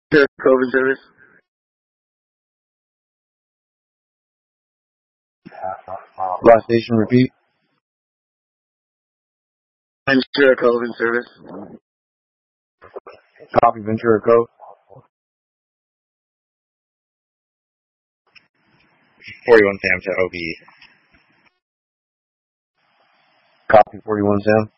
Sure, Coven service. Last station, repeat. Ventura Coven service. Copy, Ventura Cove. 41 Sam to OB. Copy, 41 Sam.